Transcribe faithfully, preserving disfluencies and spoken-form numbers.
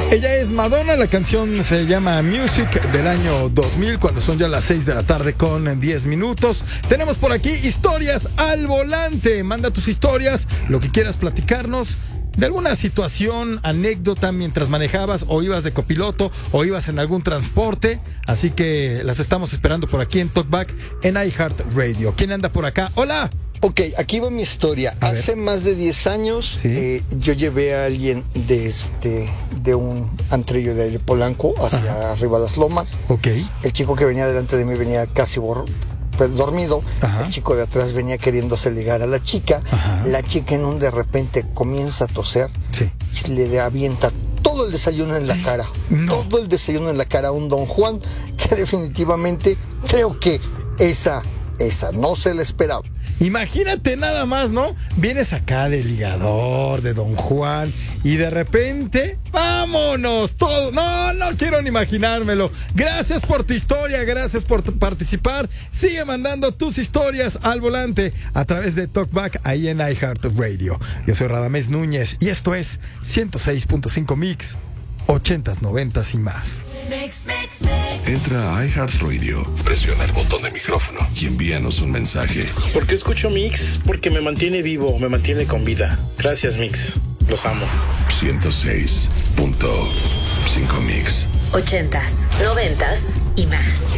Ella es Madonna, la canción se llama Music, del año dos mil, cuando son ya las seis de la tarde con diez minutos. Tenemos por aquí historias al volante. Manda tus historias, lo que quieras platicarnos, de alguna situación, anécdota mientras manejabas, o ibas de copiloto, o ibas en algún transporte. Así que las estamos esperando por aquí en Talkback en iHeartRadio. ¿Quién anda por acá? ¡Hola! Ok, aquí va mi historia. A Hace ver. más de diez años, ¿Sí? eh, yo llevé a alguien de este de un antrillo de Polanco hacia Ajá. arriba de las lomas. Ok. El chico que venía delante de mí venía casi bor- pues, dormido. Ajá. El chico de atrás venía queriéndose ligar a la chica. Ajá. La chica en un de repente comienza a toser Sí. y le avienta todo el desayuno en la cara. No. Todo el desayuno en la cara a un don Juan que definitivamente creo que esa, esa no se le esperaba. Imagínate nada más, ¿no? Vienes acá de ligador, de Don Juan, y de repente, ¡vámonos! Todo. No, no quiero ni imaginármelo. Gracias por tu historia, gracias por t- participar. Sigue mandando tus historias al volante a través de Talkback ahí en iHeartRadio. Yo soy Radamés Núñez y esto es ciento seis punto cinco Mix, ochentas, noventas y más. Entra a iHeartRadio, presiona el botón de micrófono y envíanos un mensaje. ¿Por qué escucho Mix? Porque me mantiene vivo, me mantiene con vida. Gracias, Mix. Los amo. ciento seis punto cinco Mix. Ochentas, noventas y más.